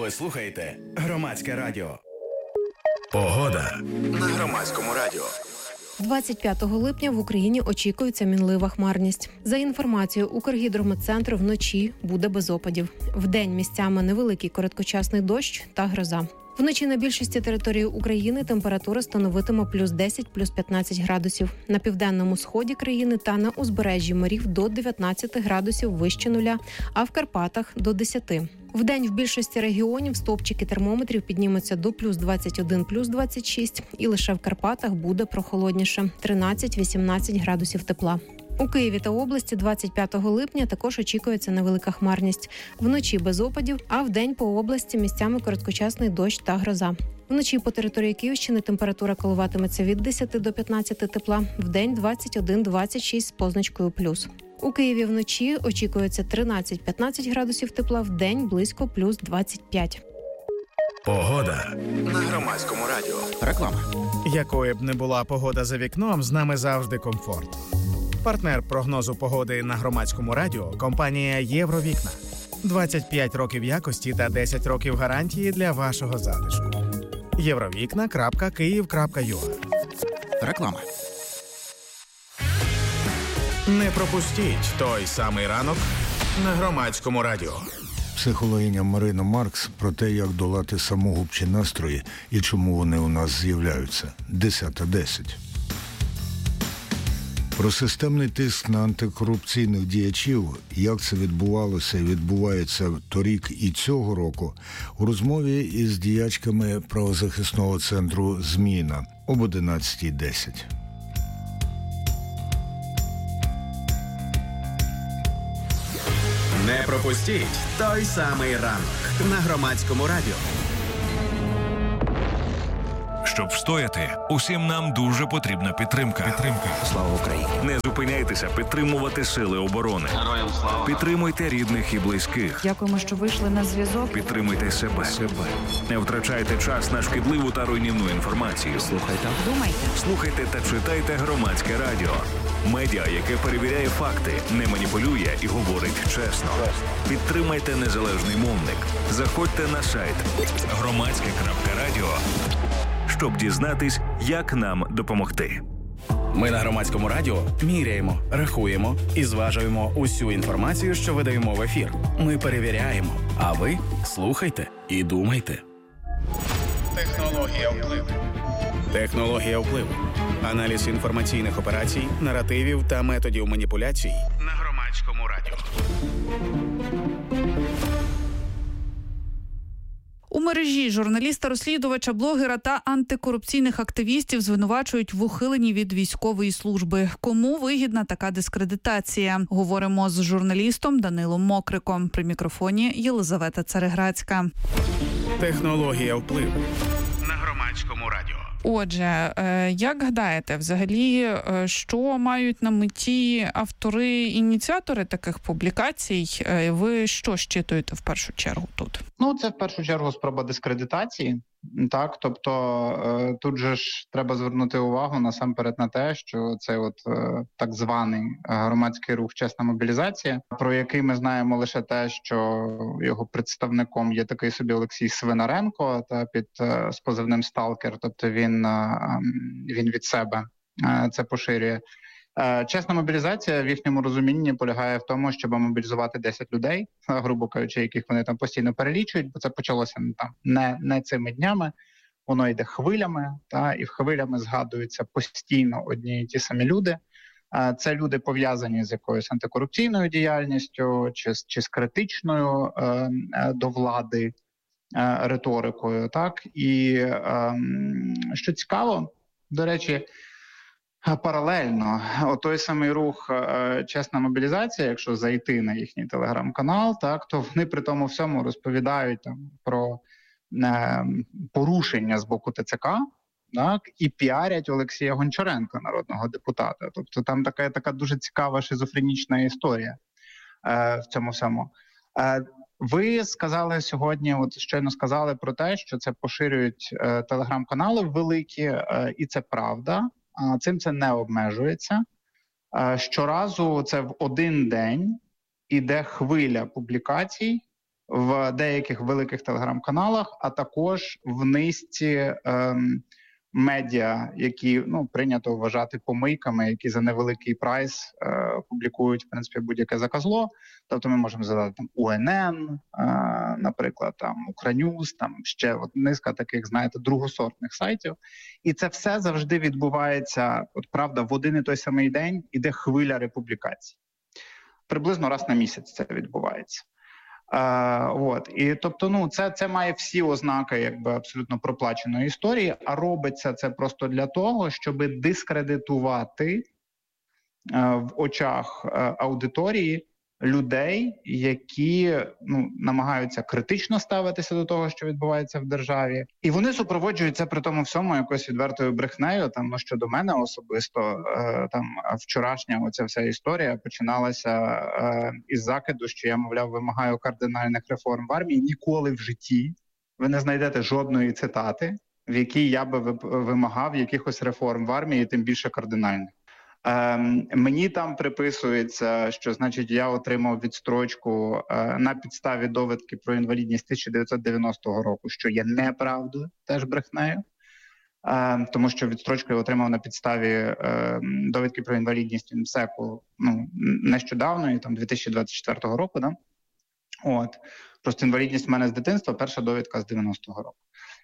Ви слухаєте Громадське радіо. Погода на Громадському радіо. 25 липня в Україні очікується мінлива хмарність. За інформацією Укргідрометцентру, вночі буде без опадів. Вдень місцями невеликий короткочасний дощ та гроза. Вночі на більшості території України температура становитиме плюс 10, плюс 15 градусів. На південному сході країни та на узбережжі морів до 19 градусів вище нуля, а в Карпатах – до 10. Вдень в більшості регіонів стовпчики термометрів піднімуться до плюс 21, плюс 26. І лише в Карпатах буде прохолодніше – 13-18 градусів тепла. У Києві та області 25 липня також очікується невелика хмарність. Вночі без опадів, а вдень по області місцями короткочасний дощ та гроза. Вночі по території Київщини температура коливатиметься від 10 до 15 тепла, вдень 21-26 з позначкою плюс. У Києві вночі очікується 13-15 градусів тепла, вдень близько плюс 25. Погода на Громадському радіо. Реклама. Якою б не була погода за вікном, з нами завжди комфорт. Партнер прогнозу погоди на Громадському радіо – компанія «Євровікна». 25 років якості та 10 років гарантії для вашого затишку. Євровікна.Київ.ua. Реклама. Не пропустіть той самий ранок на Громадському радіо. Психологиня Марина Маркс про те, як долати самогубчі настрої і чому вони у нас з'являються. 10:10. Про системний тиск на антикорупційних діячів, як це відбувалося і відбувається торік і цього року, у розмові із діячками правозахисного центру «Зміна» об 11:10. Не пропустіть той самий ранок на Громадському радіо. Щоб встояти, усім нам дуже потрібна підтримка. Слава Україні. Не зупиняйтеся підтримувати сили оборони. Героям слава. Підтримуйте рідних і близьких. Дякуємо, що вийшли на зв'язок. Підтримуйте себе. Не втрачайте час на шкідливу та руйнівну інформацію. Слухайте та читайте Громадське радіо. Медіа, яке перевіряє факти, не маніпулює і говорить чесно. Підтримайте незалежний мовник. Заходьте на сайт громадське.радіо, щоб дізнатись, як нам допомогти. Ми на Громадському радіо міряємо, рахуємо і зважуємо усю інформацію, що видаємо в ефір. Ми перевіряємо, а ви слухайте і думайте. Технологія впливу. Технологія впливу. Аналіз інформаційних операцій, наративів та методів маніпуляцій на Громадському радіо. У мережі журналіста-розслідувача, блогера та антикорупційних активістів звинувачують в ухиленні від військової служби. Кому вигідна така дискредитація? Говоримо з журналістом Данилом Мокриком. При мікрофоні Єлизавета Цареградська. Технологія впливу на Громадському радіо. Отже, як гадаєте, взагалі, що мають на меті автори-ініціатори таких публікацій? Ви що щитуєте в першу чергу тут? Це в першу чергу спроба дискредитації. Так, тобто тут же ж треба звернути увагу насамперед на те, що цей так званий громадський рух «Чесна мобілізація», про який ми знаємо лише те, що його представником є такий собі Олексій Свинаренко, з позивним «Сталкер», тобто він від себе це поширює. Чесна мобілізація в їхньому розумінні полягає в тому, щоб мобілізувати 10 людей, грубо кажучи, яких вони там постійно перелічують, бо це почалося не цими днями, воно йде хвилями, і в хвилями згадуються постійно одні і ті самі люди. Це люди пов'язані з якоюсь антикорупційною діяльністю чи з критичною до влади риторикою. Так? І що цікаво, до речі, паралельно, той самий рух «Чесна мобілізація», якщо зайти на їхній телеграм-канал, то вони при тому всьому розповідають про порушення з боку ТЦК, і піарять Олексія Гончаренка, народного депутата. Тобто там така дуже цікава шизофренічна історія в цьому всьому. Ви сказали сьогодні, щойно сказали про те, що це поширюють телеграм-канали великі, і це правда. Цим це не обмежується. Щоразу це в один день іде хвиля публікацій в деяких великих телеграм-каналах, а також в низці медіа, які прийнято вважати помийками, які за невеликий прайс публікують, в принципі, будь-яке заказло. Тобто ми можемо згадати там УНН, наприклад, там Укрньюз, там ще низка таких, знаєте, другосортних сайтів. І це все завжди відбувається, правда, в один і той самий день іде хвиля републікацій. Приблизно раз на місяць це відбувається. І тобто, це має всі ознаки абсолютно проплаченої історії, а робиться це просто для того, щоб дискредитувати в очах аудиторії людей, які намагаються критично ставитися до того, що відбувається в державі, і вони супроводжуються при тому всьому якоюсь відвертою брехнею. Щодо мене особисто, вчорашня оця вся історія починалася із закиду, що я, мовляв, вимагаю кардинальних реформ в армії. Ніколи в житті ви не знайдете жодної цитати, в якій я би вимагав якихось реформ в армії, тим більше кардинальних. Мені там приписується, що, значить, я отримав відстрочку на підставі довідки про інвалідність 1990 року, що є неправдою, теж брехнею, тому що відстрочку я отримав на підставі довідки про інвалідність МСЕКу нещодавно, 2024 року, да? Просто інвалідність в мене з дитинства, перша довідка з 90-го року.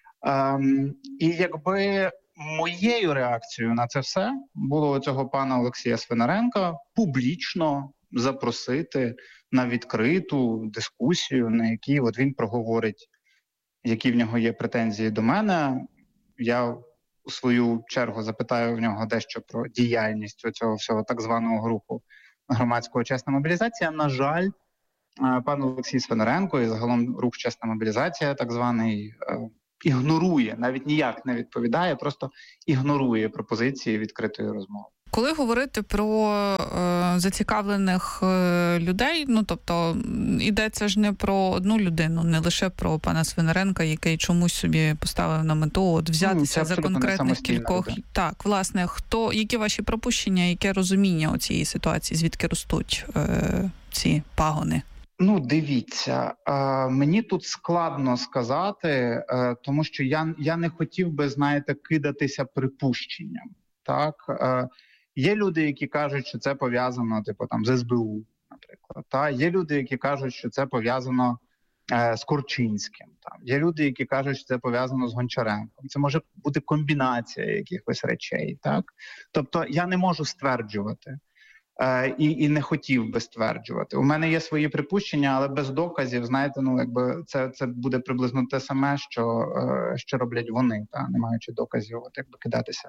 І якби моєю реакцією на це все було цього пана Олексія Свинаренка публічно запросити на відкриту дискусію, на якій він проговорить, які в нього є претензії до мене. Я у свою чергу запитаю в нього дещо про діяльність цього всього так званого руху громадського чесна мобілізація. На жаль, пан Олексій Свинаренко і загалом рух чесна мобілізація так званий ігнорує, навіть ніяк не відповідає, просто ігнорує пропозиції відкритої розмови. Коли говорити про зацікавлених людей, тобто йдеться ж не про одну людину, не лише про пана Свинаренка, який чомусь собі поставив на мету взятися за конкретних кількох. Люди. Так, власне, які ваші припущення, яке розуміння у цієї ситуації, звідки ростуть ці пагони? Дивіться, мені тут складно сказати, тому що я не хотів би, кидатися припущенням. Так? Є люди, які кажуть, що це пов'язано, з СБУ, наприклад. Та? Є люди, які кажуть, що це пов'язано з Корчинським. Там. Є люди, які кажуть, що це пов'язано з Гончаренком. Це може бути комбінація якихось речей. Так? Тобто я не можу стверджувати. І не хотів би стверджувати. У мене є свої припущення, але без доказів, знаєте, це буде приблизно те саме, що роблять вони, не маючи доказів, кидатися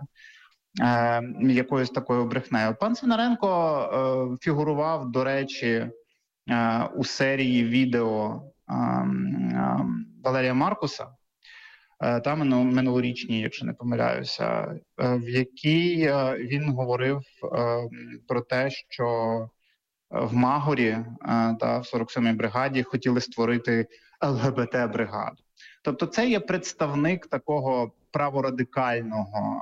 якоюсь такою брехнею. Пан Свинаренко фігурував, до речі, у серії відео Валерія Маркуса, минулорічній, якщо не помиляюся, в якій він говорив про те, що в Магорі в 47-й бригаді хотіли створити ЛГБТ-бригаду. Тобто це є представник такого праворадикального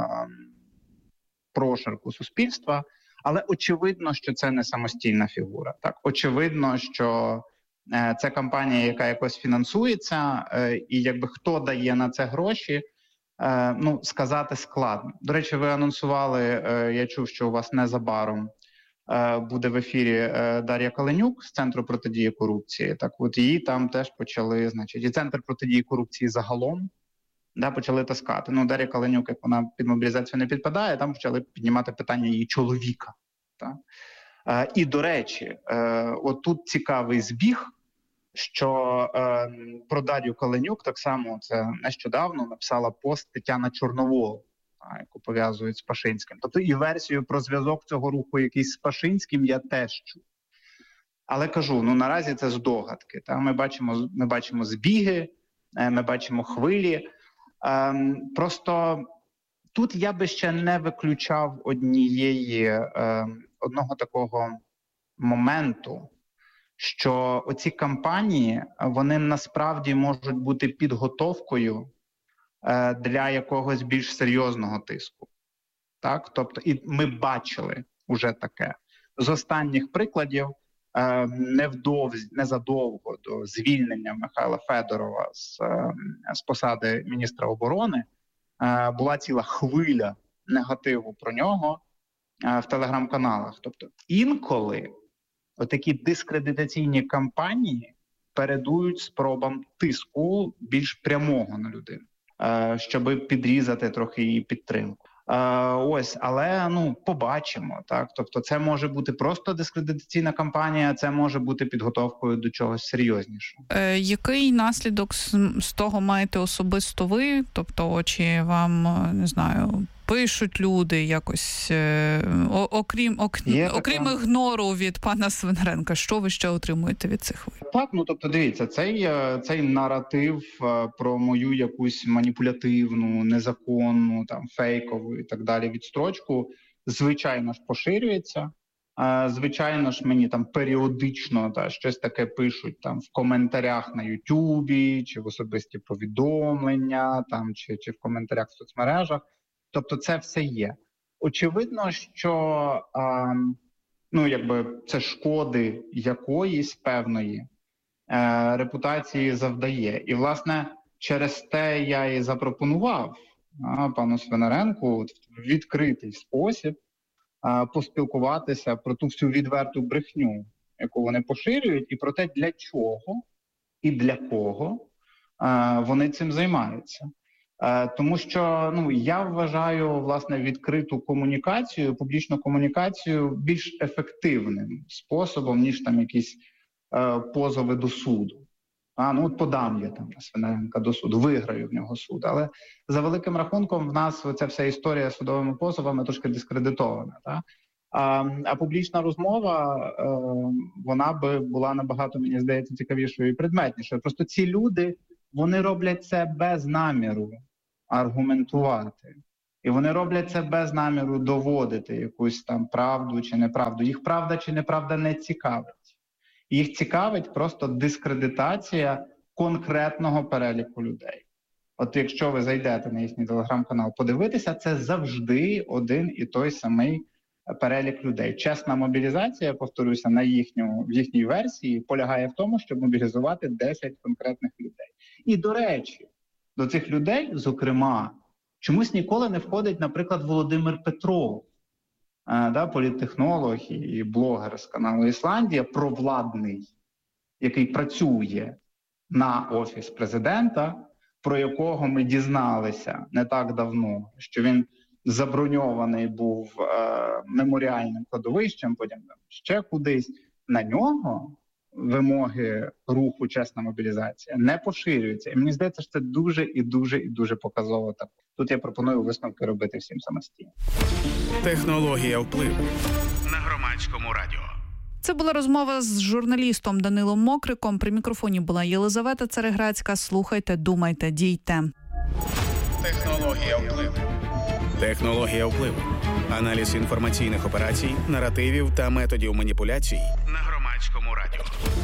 прошарку суспільства, але очевидно, що це не самостійна фігура. Так, очевидно, що це кампанія, яка якось фінансується, і хто дає на це гроші, сказати складно. До речі, ви анонсували, я чув, що у вас незабаром буде в ефірі Дар'я Каленюк з Центру протидії корупції. Так от її там теж почали, і Центр протидії корупції загалом, почали таскати. Дар'я Каленюк, як вона під мобілізацію не підпадає, там почали піднімати питання її чоловіка. Так? І, до речі, отут цікавий збіг, що про Дар'ю Каленюк так само це нещодавно написала пост Тетяна Чорновол, яку пов'язують з Пашинським. Тобто і версію про зв'язок цього руху якийсь з Пашинським я теж чув. Але кажу, наразі це здогадки. Ми бачимо збіги, ми бачимо хвилі. Просто тут я би ще не виключав одного такого моменту, що оці кампанії, вони насправді можуть бути підготовкою для якогось більш серйозного тиску. Так? Тобто, і ми бачили уже таке. З останніх прикладів незадовго до звільнення Михайла Федорова з посади міністра оборони була ціла хвиля негативу про нього в телеграм-каналах. Тобто інколи отакі дискредитаційні кампанії передують спробам тиску більш прямого на людину, щоб підрізати трохи її підтримку. Але побачимо, так. Тобто, це може бути просто дискредитаційна кампанія, це може бути підготовкою до чогось серйознішого. Який наслідок з того маєте особисто ви? Тобто, чи вам, не знаю, пишуть люди якось, окрім ігнору від пана Свинаренка, що ви ще отримуєте від цих виборів? Так, тобто, дивіться, цей наратив про мою якусь маніпулятивну, незаконну, фейкову і так далі відстрочку, звичайно ж, поширюється. Звичайно ж, мені періодично щось таке пишуть в коментарях на Ютубі, чи в особисті повідомлення, чи в коментарях в соцмережах. Тобто це все є. Очевидно, що це шкоди якоїсь певної репутації завдає. І, власне, через те я і запропонував пану Свинаренку в відкритий спосіб поспілкуватися про ту всю відверту брехню, яку вони поширюють, і про те, для чого і для кого вони цим займаються. Тому що я вважаю, власне, відкриту комунікацію, публічну комунікацію більш ефективним способом, ніж якісь позови до суду. Подам я на Свинаренка до суду, виграю в нього суд. Але за великим рахунком в нас ця вся історія з судовими позовами трошки дискредитована. Так? А публічна розмова, вона би була набагато, мені здається, цікавішою і предметнішою. Просто ці люди, вони роблять це без наміру аргументувати. І вони роблять це без наміру доводити якусь правду чи неправду. Їх правда чи неправда не цікавить. Їх цікавить просто дискредитація конкретного переліку людей. От якщо ви зайдете на їхній телеграм-канал подивитися, це завжди один і той самий перелік людей. Чесна мобілізація, повторюся, в їхній версії полягає в тому, щоб мобілізувати 10 конкретних людей. І, до речі, до цих людей, зокрема, чомусь ніколи не входить, наприклад, Володимир Петров, політтехнолог і блогер з каналу «Ісландія», провладний, який працює на Офіс президента, про якого ми дізналися не так давно, що він заброньований був меморіальним кладовищем, потім ще кудись. На нього вимоги руху «Чесна мобілізація» не поширюються. І мені здається, що це дуже і дуже і дуже показово так. Тут я пропоную висновки робити всім самостійно. Технологія впливу на Громадському радіо. Це була розмова з журналістом Данилом Мокриком. При мікрофоні була Єлизавета Цареградська. Слухайте, думайте, дійте. Технологія впливу. Технологія впливу. Аналіз інформаційних операцій, наративів та методів маніпуляцій на Громадському радіо.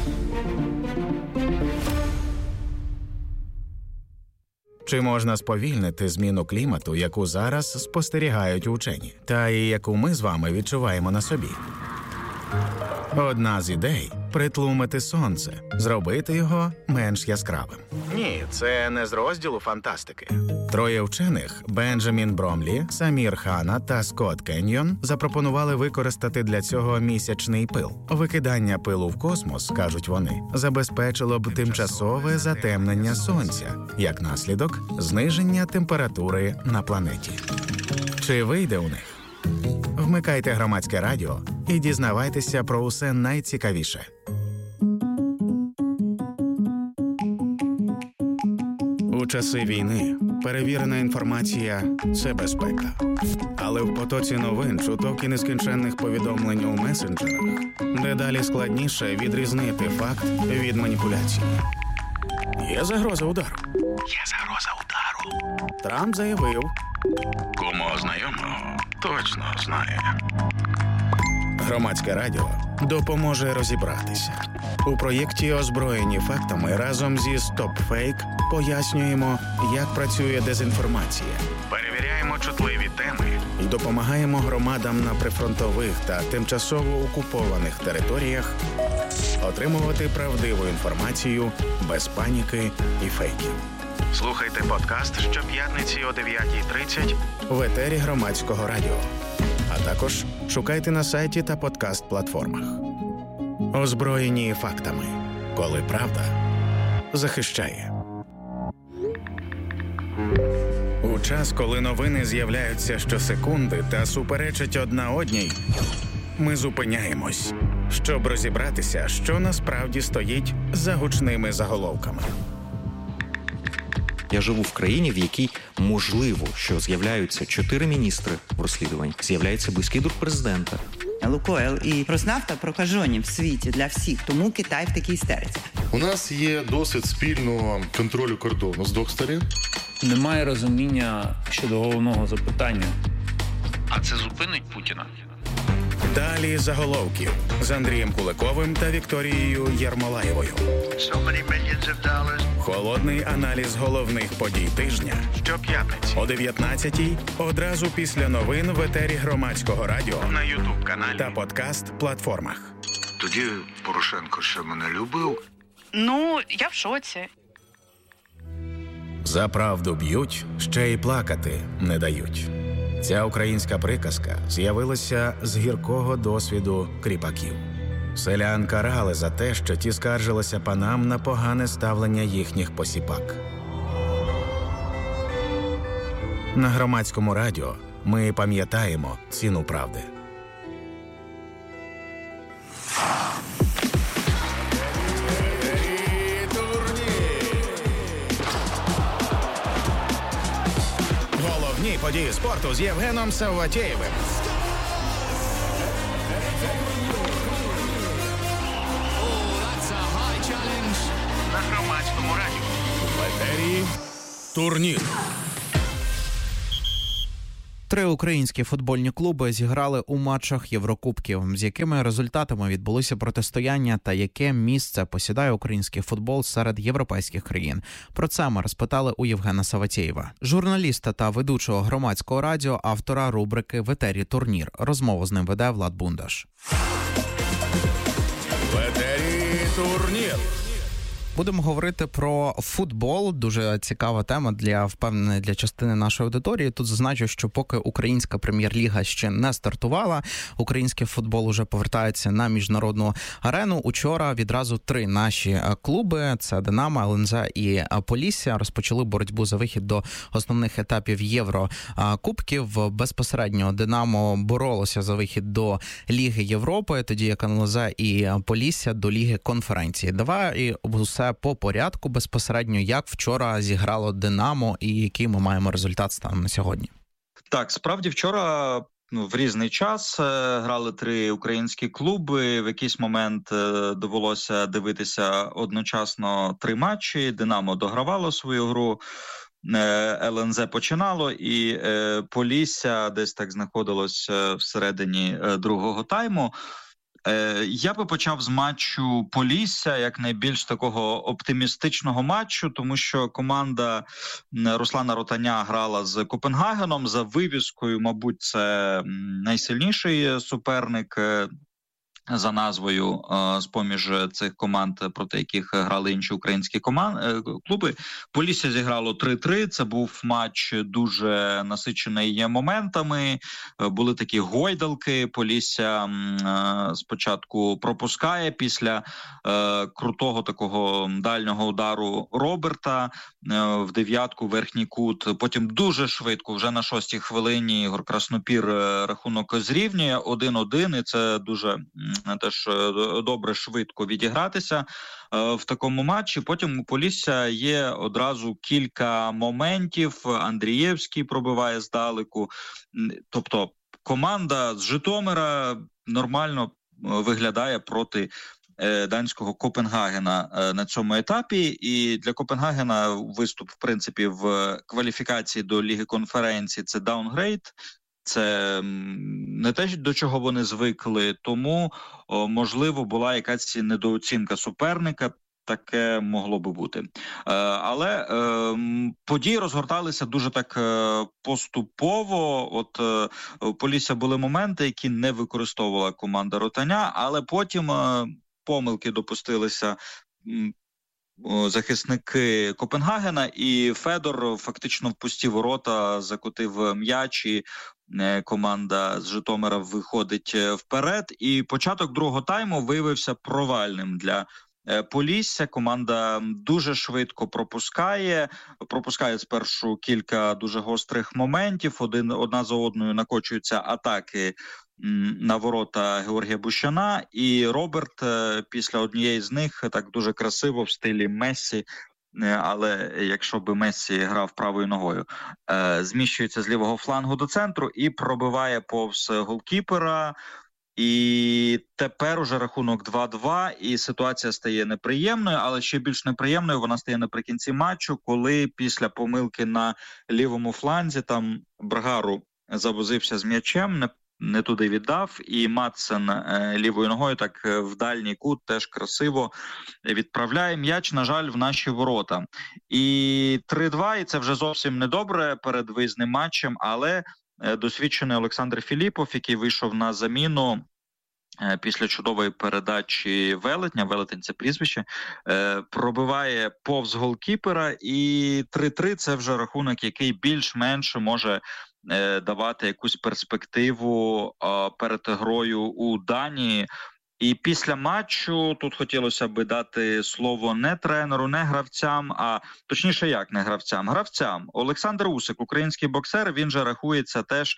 Чи можна сповільнити зміну клімату, яку зараз спостерігають учені, та і яку ми з вами відчуваємо на собі? Одна з ідей – притлумити сонце, зробити його менш яскравим. Ні, це не з розділу фантастики. Троє вчених – Бенджамін Бромлі, Самір Хана та Скотт Кеньйон – запропонували використати для цього місячний пил. Викидання пилу в космос, кажуть вони, забезпечило б тимчасове затемнення сонця, як наслідок – зниження температури на планеті. Чи вийде у них? Вмикайте Громадське радіо і дізнавайтеся про усе найцікавіше. У часи війни перевірена інформація – це безпека. Але в потоці новин, чуток і нескінченних повідомлень у месенджерах дедалі складніше відрізнити факт від маніпуляції. Є загроза удару. Трамп заявив. Кому знайомого точно знає. Громадське радіо допоможе розібратися. У проєкті «Озброєні фактами» разом зі StopFake пояснюємо, як працює дезінформація. Перевіряємо чутливі теми і допомагаємо громадам на прифронтових та тимчасово окупованих територіях отримувати правдиву інформацію без паніки і фейків. Слухайте подкаст щоп'ятниці о 9:30 в етері Громадського радіо. А також шукайте на сайті та подкаст-платформах. Озброєні фактами, коли правда захищає. У час, коли новини з'являються щосекунди та суперечать одна одній, ми зупиняємось, щоб розібратися, що насправді стоїть за гучними заголовками. Я живу в країні, в якій можливо, що з'являються 4 міністри в розслідуванні, з'являється близький друг президента. Лукойл і Роснафта прокажені в світі для всіх, тому Китай в такій істериці. У нас є досвід спільного контролю кордону з двох сторін. Немає розуміння щодо головного запитання. А це зупинить Путіна? Далі заголовків з Андрієм Куликовим та Вікторією Єрмолаєвою. Холодний аналіз головних подій тижня щоп'ятниці о 19:00 одразу після новин в етері Громадського радіо на YouTube-каналі та подкаст-платформах. Тоді Порошенко ще мене любив. Ну, я в шоці. За правду б'ють, ще й плакати не дають. Ця українська приказка з'явилася з гіркого досвіду кріпаків. Селян карали за те, що ті скаржилися панам на погане ставлення їхніх посіпак. На Громадському радіо ми пам'ятаємо ціну правди. Головні події спорту з Євгеном Савватєєвим. На Громадському радіо. В етері турнір. 3 українські футбольні клуби зіграли у матчах Єврокубків. З якими результатами відбулося протистояння та яке місце посідає український футбол серед європейських країн? Про це ми розпитали у Євгена Савватєєва, журналіста та ведучого Громадського радіо, автора рубрики «В етері турнір». Розмову з ним веде Влад Бундаш. В етері турнір. Будемо говорити про футбол. Дуже цікава тема для частини нашої аудиторії. Тут зазначу, що поки українська прем'єр-ліга ще не стартувала, український футбол уже повертається на міжнародну арену. Учора відразу 3 наші клуби – це «Динамо», ЛНЗ і «Полісся» – розпочали боротьбу за вихід до основних етапів Єврокубків. Безпосередньо «Динамо» боролося за вихід до Ліги Європи, тоді як ЛНЗ і «Полісся» до Ліги конференції. Давай усе по порядку безпосередньо, як вчора зіграло «Динамо» і який ми маємо результат станом на сьогодні. Так, справді вчора в різний час грали 3 українські клуби. В якийсь момент довелося дивитися одночасно 3 матчі. «Динамо» догравало свою гру, ЛНЗ починало, і «Полісся» десь так знаходилось всередині другого тайму. Я би почав з матчу «Полісся», як найбільш такого оптимістичного матчу, тому що команда Руслана Ротаня грала з Копенгагеном. За вивіскою, мабуть, це найсильніший суперник за назвою з-поміж цих команд, проти яких грали інші українські клуби. «Полісся» зіграло 3-3. Це був матч дуже насичений моментами. Були такі гойдалки. «Полісся» спочатку пропускає після крутого такого дальнього удару Роберта в дев'ятку, верхній кут. Потім дуже швидко, вже на 6-й хвилині, Ігор Краснопір рахунок зрівнює 1-1, і це дуже теж добре швидко відігратися в такому матчі. Потім у «Полісся» є одразу кілька моментів. Андрієвський пробиває здалеку. Тобто команда з Житомира нормально виглядає проти данського Копенгагена на цьому етапі. І для Копенгагена виступ, в принципі, в кваліфікації до Ліги конференції – це даунгрейд. Це не те, до чого вони звикли, тому, можливо, була якась недооцінка суперника, таке могло би бути. Але події розгорталися дуже так поступово. От у «Полісся» були моменти, які не використовувала команда Ротаня, але потім помилки допустилися захисники Копенгагена, і Федор фактично в пусті ворота закотив м'яч, і команда з Житомира виходить вперед. І початок другого тайму виявився провальним для Полісся. Команда дуже швидко пропускає спершу кілька дуже гострих моментів, одна за одною накочуються атаки на ворота Георгія Бущана, і Роберт після однієї з них так дуже красиво в стилі Мессі, але якщо би Мессі грав правою ногою, зміщується з лівого флангу до центру і пробиває повз голкіпера. І тепер уже рахунок 2-2, і ситуація стає неприємною, але ще більш неприємною вона стає наприкінці матчу, коли після помилки на лівому фланзі там Брагару завозився з м'ячем, не туди віддав, і Мадсен лівою ногою так в дальній кут теж красиво відправляє м'яч, на жаль, в наші ворота. І 3-2, і це вже зовсім недобре перед виїзним матчем, але досвідчений Олександр Філіпов, який вийшов на заміну після чудової передачі Велетень це прізвище, пробиває повз голкіпера, і 3-3 це вже рахунок, який більш-менш може давати якусь перспективу перед грою у Данії. І після матчу тут хотілося би дати слово не тренеру, не гравцям, а точніше як не гравцям, гравцям. Олександр Усик, український боксер, він же рахується теж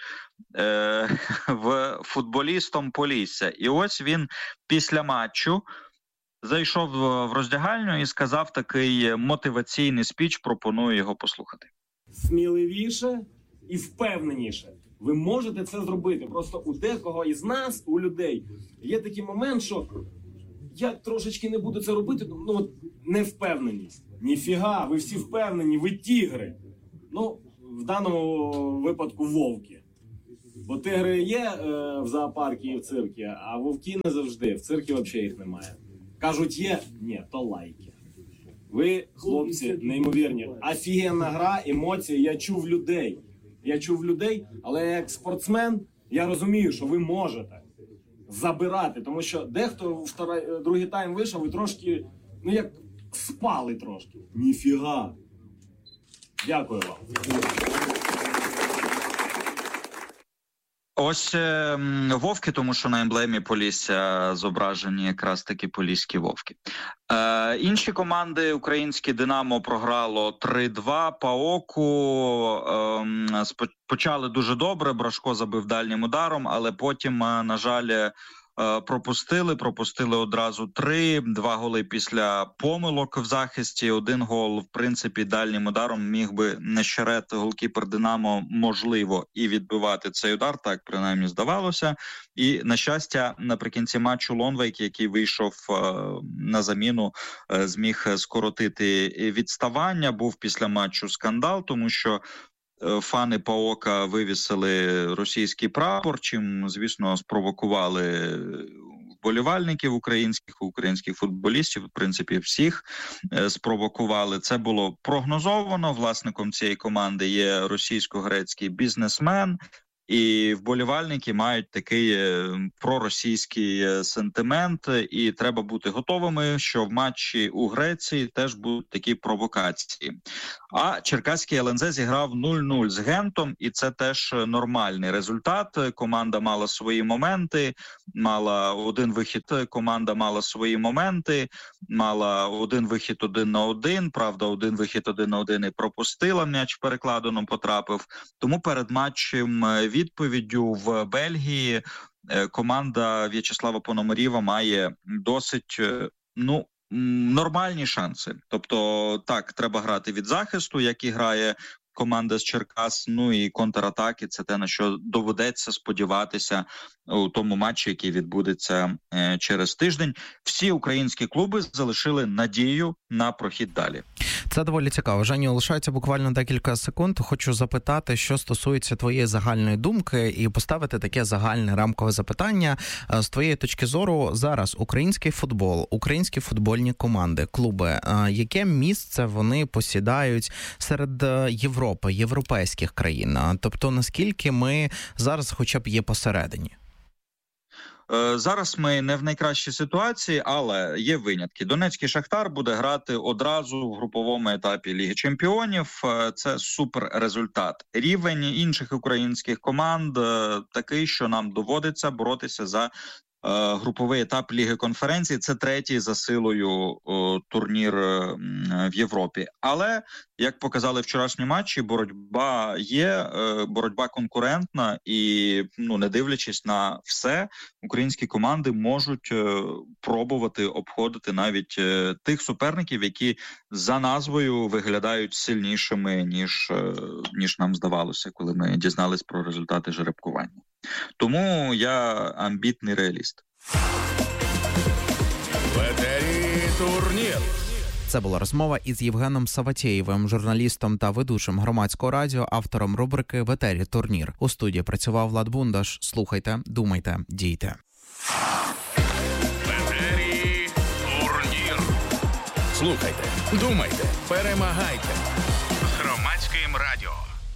футболістом Полісся. І ось він після матчу зайшов в роздягальню і сказав такий мотиваційний спіч, пропоную його послухати. Сміливіше і впевненіше. Ви можете це зробити. Просто у декого із нас, у людей, є такий момент, що я трошечки не буду це робити, невпевненість. Ніфіга, ви всі впевнені, ви тігри. В даному випадку вовки. Бо тигри є в зоопарку і в цирку, а вовки не завжди. В цирку взагалі їх немає. Кажуть, є? Ні, то лайки. Ви, хлопці, неймовірні. Офігенна гра, емоції, я чув людей, але як спортсмен я розумію, що ви можете забирати, тому що дехто в другий тайм вийшов і трошки, як спали трошки. Ніфіга. Дякую вам. Ось вовки, тому що на емблемі Полісся зображені якраз такі поліські вовки. Інші команди, українське «Динамо» програло 3-2, ПАОКу почали дуже добре, Брашко забив дальнім ударом, але потім, на жаль, пропустили одразу 2 голи після помилок в захисті, 1 гол, в принципі, дальнім ударом міг би Нещерет, голкіпер «Динамо», можливо, і відбивати цей удар, так принаймні здавалося. І, на щастя, наприкінці матчу Лонвейк, який вийшов на заміну, зміг скоротити відставання, був після матчу скандал, тому що фани ПАОКа вивісили російський прапор, чим, звісно, спровокували вболівальників українських футболістів, в принципі, всіх спровокували. Це було прогнозовано. Власником цієї команди є російсько-грецький бізнесмен, і вболівальники мають такий проросійський сентимент, і треба бути готовими, що в матчі у Греції теж будуть такі провокації. А черкаський ЛНЗ зіграв 0-0 з Гентом, і це теж нормальний результат. Команда мала свої моменти, мала один вихід, команда мала свої моменти, мала один вихід 1-1, правда, один вихід 1-1 і пропустила, м'яч в перекладину потрапив. Тому перед матчем відповіддю в Бельгії команда В'ячеслава Пономарєва має досить, нормальні шанси. Тобто, так, треба грати від захисту, як і грає команда з Черкас, і контратаки – це те, на що доведеться сподіватися у тому матчі, який відбудеться через тиждень. Всі українські клуби залишили надію на прохід далі. Це доволі цікаво. Женю, лишається буквально декілька секунд. Хочу запитати, що стосується твоєї загальної думки, і поставити таке загальне рамкове запитання. З твоєї точки зору, зараз український футбол, українські футбольні команди, клуби, яке місце вони посідають серед Європи, європейських країн? Тобто, наскільки ми зараз хоча б є посередині? Зараз ми не в найкращій ситуації, але є винятки. Донецький Шахтар буде грати одразу в груповому етапі Ліги Чемпіонів. Це супер результат. Рівень інших українських команд такий, що нам доводиться боротися за груповий етап Ліги конференцій. Це третій за силою турнір в Європі. Але, як показали вчорашні матчі, боротьба є, боротьба конкурентна і, не дивлячись на все, українські команди можуть пробувати обходити навіть тих суперників, які за назвою виглядають сильнішими, ніж нам здавалося, коли ми дізнались про результати жеребкування. Тому я амбітний реаліст. В етері турнір. Це була розмова із Євгеном Саватєєвим, журналістом та ведучим Громадського радіо, автором рубрики «В етері турнір». У студії працював Влад Бундаш. Слухайте, думайте, дійте. В етері турнір. Слухайте, думайте, перемагайте. З Громадським радіо.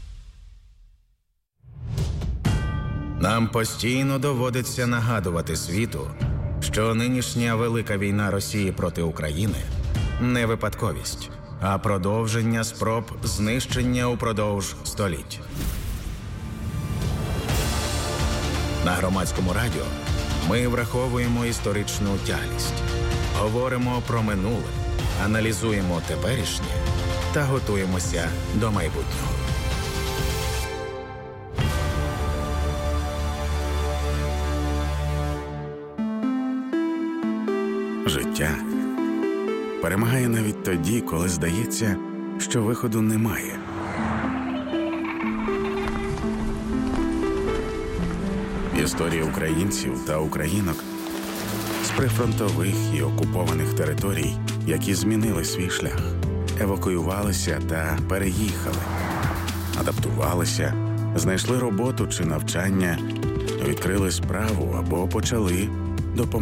Нам постійно доводиться нагадувати світу, що нинішня велика війна Росії проти України не випадковість, а продовження спроб знищення упродовж століть. На Громадському радіо ми враховуємо історичну тяглість, говоримо про минуле, аналізуємо теперішнє та готуємося до майбутнього. Життя перемагає навіть тоді, коли здається, що виходу немає. Історії українців та українок з прифронтових і окупованих територій, які змінили свій шлях, евакуювалися та переїхали, адаптувалися, знайшли роботу чи навчання, відкрили справу або почали допомагати